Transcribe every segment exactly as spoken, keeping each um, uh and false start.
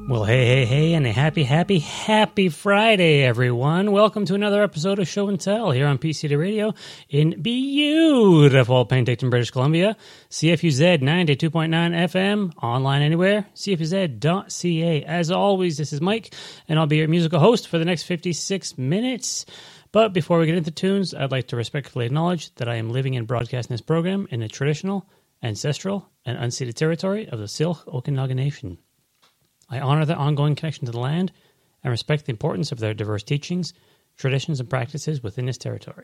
Well, hey, hey, hey, and a happy, happy, happy Friday, everyone. Welcome to another episode of Show and Tell here on P C D Radio in beautiful Penticton, British Columbia. C F U Z ninety-two point nine F M, online anywhere, C F U Z dot C A. As always, this is Mike, and I'll be your musical host for the next fifty-six minutes. But before we get into tunes, I'd like to respectfully acknowledge that I am living and broadcasting this program in the traditional, ancestral, and unceded territory of the Syilx Okanagan Nation. I honor their ongoing connection to the land and respect the importance of their diverse teachings, traditions, and practices within this territory.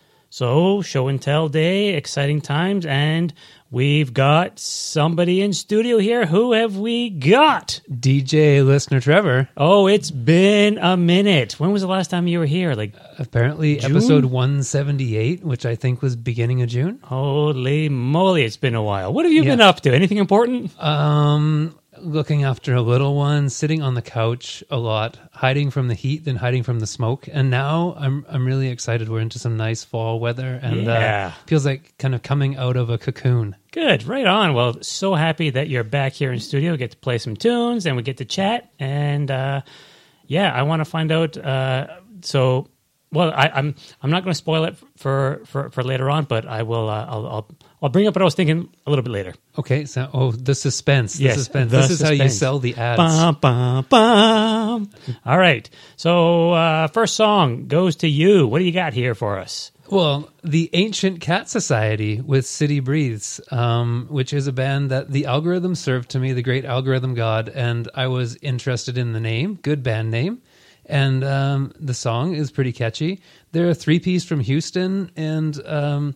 So, show and tell day, exciting times, and we've got somebody in studio here. Who have we got? D J Listener Trevor. Oh, it's been a minute. When was the last time you were here? Like Apparently June? episode one seventy-eight, which I think was beginning of June. Holy moly, it's been a while. What have you Yeah. been up to? Anything important? Um, looking after a little one, sitting on the couch a lot, hiding from the heat, then hiding from the smoke. And now I'm I'm really excited. We're into some nice fall weather, and Yeah. uh, feels like kind of coming out of a cocoon. Good, right on. Well, so happy that you're back here in studio. We get to play some tunes and we get to chat. And uh, yeah, I want to find out. Uh, so, well, I, I'm I'm not going to spoil it for, for, for later on, but I will. Uh, I'll, I'll I'll bring up what I was thinking a little bit later. Okay, so oh, the suspense, the Yes, suspense. the this is how you suspense. sell the ads. Bum, bum, bum. All right. So, uh, first song goes to you. What do you got here for us? Well, the Ancient Cat Society with City Breathes, um, which is a band that the algorithm served to me, the great algorithm god, and I was interested in the name, good band name, and um, the song is pretty catchy. They're a three-piece from Houston, and um,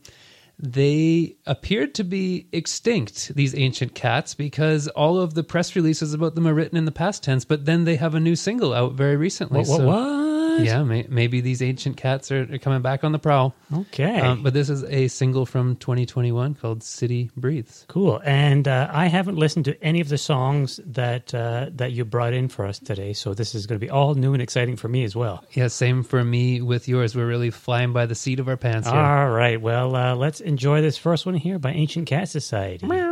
they appeared to be extinct, these ancient cats, because all of the press releases about them are written in the past tense, but then they have a new single out very recently. What? What? so- what? Yeah, may, maybe these ancient cats are, are coming back on the prowl. Okay. Um, but this is a single from twenty twenty-one called City Breathes. Cool. And uh, I haven't listened to any of the songs that uh, that you brought in for us today, so this is going to be all new and exciting for me as well. Yeah, same for me with yours. We're really flying by the seat of our pants here. All right. Well, uh, let's enjoy this first one here by Ancient Cat Society.